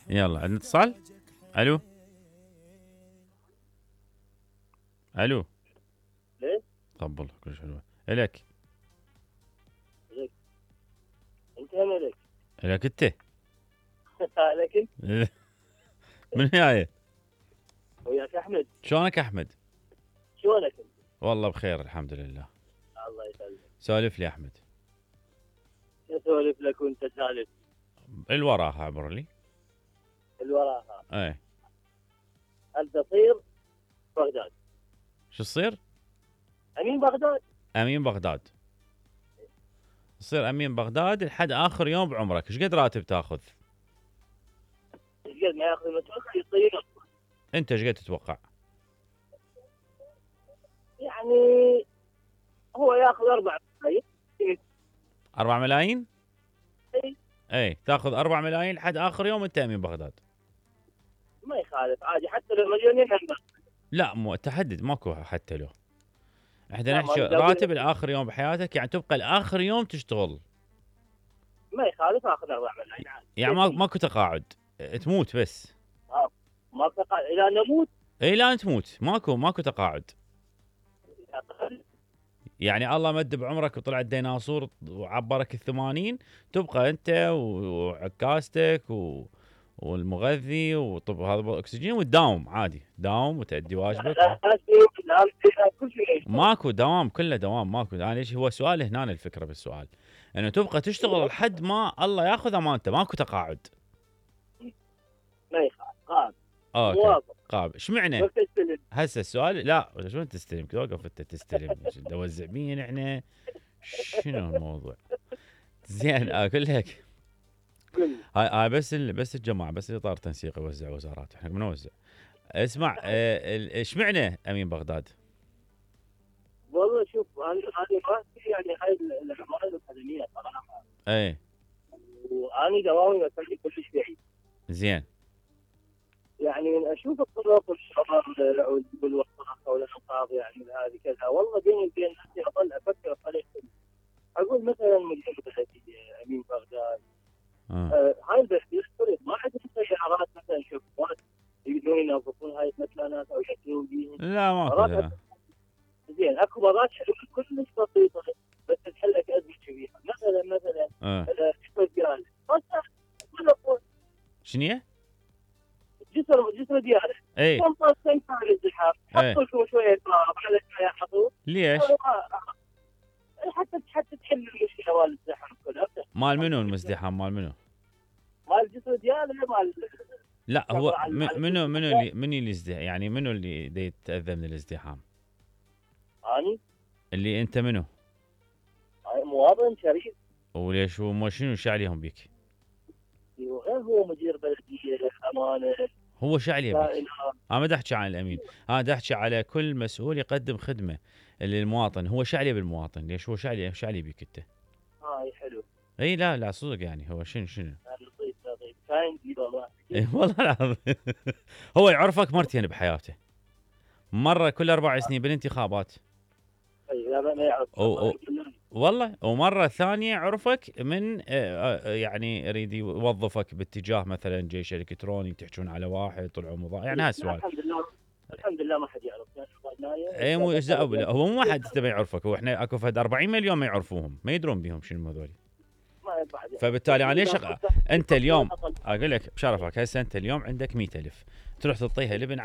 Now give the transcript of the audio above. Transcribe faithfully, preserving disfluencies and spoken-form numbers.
يلا عندنا اتصال. الو الو. ليه؟ قبل كلش حلوه الك. لك انت هم لك. الك انت. لكن من هي؟ وياك احمد. شلونك احمد؟ شلونك انت؟ والله بخير الحمد لله. الله يسلمك. سولف لي احمد. اسولف لك وانت سالف. الوراها عبر لي. الوراها. اي. هل تصير بغداد؟ شو تصير؟ امين بغداد. امين بغداد. تصير امين بغداد لحد اخر يوم بعمرك. ايش قد راتب تاخذ؟ ايش قد ما ياخذ المتوقع يصير. انت ايش قد تتوقع؟ يعني هو ياخذ اربع ملايين. أربع ملايين؟ اي. اي تاخذ أربع ملايين لحد اخر يوم انت امين بغداد. ما يخالف عادي حتى لو مليونين هم. لا مو تحدد ماكو حتى لو. احنا لا، نحكي ما بدي راتب أقول- لاخر يوم بحياتك، يعني تبقى لاخر يوم تشتغل. ما يخالف اخذ اربع ملايين عادي. يعني ما ماكو تقاعد، تموت بس. ما تقال اذا نموت. اي لا تموت، ماكو ماكو تقاعد. أقل. يعني الله مد بعمرك وطلع الديناصور وعبرك الثمانين، تبقى انت وعكاستك و... والمغذي وطب هذا الاكسجين وتداوم عادي، داوم وتأدي واجبك. لا تسيب، لا تسيب، كل شيء. ماكو دوام، كله دوام ماكو. انا ليش هو سؤال هنا الفكره بالسؤال انه تبقى تشتغل لحد ما الله ياخذ امانته، ماكو تقاعد. ما يخالف قاب. اوكي موافق. قابل. ايش معنى وقت تستلم. هسه السؤال؟ لا شو انت تستلم؟ توقف انت تستلم. توزع بين احنا شنو الموضوع؟ زين اقول لك قل. هاي هاي بس ال... بس الجماعه بس اطار تنسيق يوزع وزارات، احنا بنوزع. اسمع ايش معنى امين بغداد؟ والله شوف انا انا ما أدري يعني هاي الاعمال الاكاديميه صراحه. اي وانا دوامي بسوي كلش بعيد. زين. يعني من اشوف الطرق والشباب والوسط والانقاض يعني هذه كذا، والله بيني وبين نفسي اظل افكر بطريقه. اقول مثلا مدير بلديه امين بغداد. آه. آه هاي البلديه يفترض ما عندهم سيارات مثلا شباب يقدرون ينظفون هاي المكانات او يشترون بيهم. لا ماكو لا. زين اكو مرات حلول كلش بسيطه بس تحل لك ازمه كبيره، مثلا مثلا آه. جسر دياله شنو جسر جسر دياله اي منطقه تنفع للزحام، إيه. حطوا لكم شويه تراب على شويه حطوا ليش؟ حتى حتى تحل المشكله مال الزحام كلها. مال منو المزدحام؟ مال منو؟ مال جسر دياله مال لا هو على- م- على- منو منو اللي منو اللي يزدح يعني منو اللي دا يتأذى من الازدحام؟ اني اللي انت منو؟ مواطن شريف. وليش هو مو شنو شو عليهم بيك؟ وغير هو مدير بلديه امانه. هو شو عليه بيك؟ سائل. انا ما دا احكي عن الامين، انا دا احكي على كل مسؤول يقدم خدمه للمواطن. هو شو عليه بالمواطن؟ ليش هو شو عليه شو عليه بيك انت؟ هاي حلو. اي لا لا صدق يعني هو شنو شنو؟ لطيف لطيف كاين جديد والله. اي والله العظيم. هو يعرفك مرتين بحياته، مره كل اربع سنين بالانتخابات. اي لا ما يعرف. أو أو والله، ومره ثانيه عرفك من يعني يريد يوظفك باتجاه مثلا جيش الكتروني، تحجون على واحد طلعوا مضا يعني هالسؤال. الحمد لله الحمد لله ما حد يعرف. اي مو ايش دعوه، هو مو واحد ما يعرفك، هو احنا اكو فد أربعين مليون ما يعرفوهم، ما يدرون بهم شنو هذول. فبالتالي انا ليش أق... انت اليوم اقول لك بشرفك هسه انت اليوم عندك مئة ألف تروح تعطيها لابن